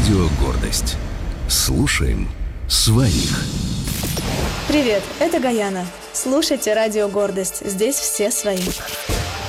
Радио «Гордость». Слушаем своих. Привет, это Гаяна. Слушайте Радио «Гордость». Здесь все свои.